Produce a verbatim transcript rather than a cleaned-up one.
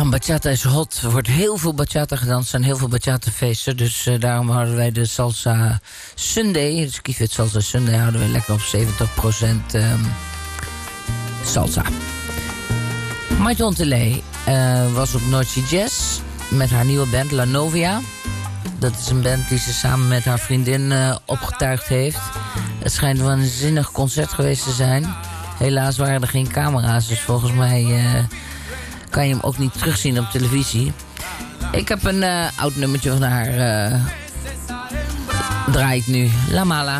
Ja, bachata is hot. Er wordt heel veel bachata gedanst en heel veel bachata-feesten. Dus uh, daarom houden wij de Salsa Sunday. Dus Keep It Salsa Sunday houden we lekker op zeventig procent um, salsa. Maite Ontelé uh, was op Noordse Jazz met haar nieuwe band La Novia. Dat is een band die ze samen met haar vriendin uh, opgetuigd heeft. Het schijnt wel een zinnig concert geweest te zijn. Helaas waren er geen camera's, dus volgens mij uh, kan je hem ook niet terugzien op televisie. Ik heb een uh, oud nummertje van haar uh, draai ik nu. La Mala.